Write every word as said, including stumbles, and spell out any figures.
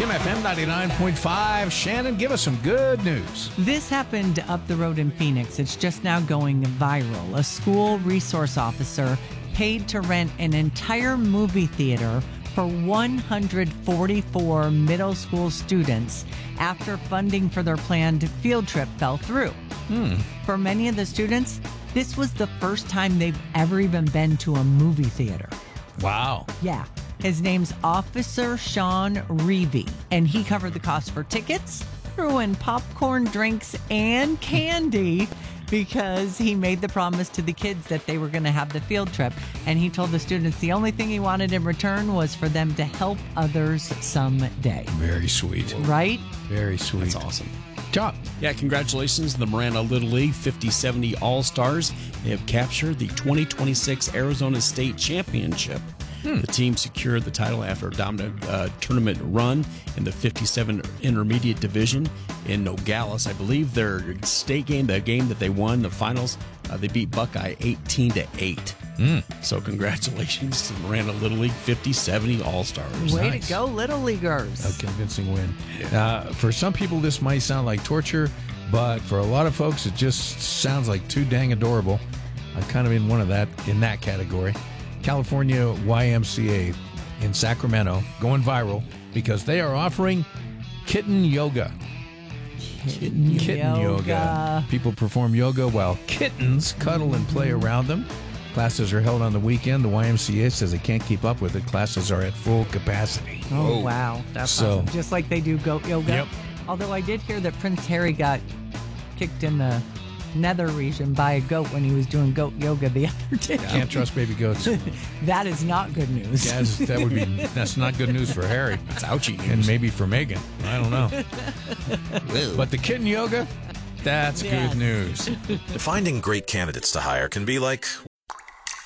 Kim F M ninety-nine point five. Shannon, give us some good news. This happened up the road in Phoenix. It's just now going viral. A school resource officer paid to rent an entire movie theater for one hundred forty-four middle school students after funding for their planned field trip fell through. Hmm. For many of the students, this was the first time they've ever even been to a movie theater. Wow. Yeah. His name's Officer Sean Reevy, and he covered the cost for tickets, threw in popcorn, drinks, and candy because he made the promise to the kids that they were going to have the field trip. And he told the students the only thing he wanted in return was for them to help others someday. Very sweet. Right? Very sweet. That's awesome. Job. Yeah, congratulations to the Marana Little League fifty seventy All-Stars. They have captured the twenty twenty-six Arizona State Championship. Hmm. The team secured the title after a dominant uh, tournament run in the fifty-seven Intermediate Division in Nogales. I believe their state game, the game that they won, the finals, uh, they beat Buckeye eighteen to eight. Mm. So congratulations to the Marana Little League fifty seventy All-Stars. Way Nice. to go, Little Leaguers. A convincing win. Uh, for some people, this might sound like torture, but for a lot of folks, it just sounds like too dang adorable. I'm kind of in one of that, in that category. California Y M C A in Sacramento going viral because they are offering kitten yoga. Kitten, Kitten yoga. People perform yoga while kittens cuddle and play around them. Classes are held on the weekend. The Y M C A says they can't keep up with it. Classes are at full capacity. Oh, wow. That's So- awesome. Just like they do goat yoga. Yep. Although I did hear that Prince Harry got kicked in the nether region by a goat when he was doing goat yoga the other day. Can't trust baby goats. That is not good news. Guys, that would be that's not good news for Harry. It's ouchie news. And maybe for Meghan. I don't know. But the kitten yoga, that's Yes. good news. Finding great candidates to hire can be like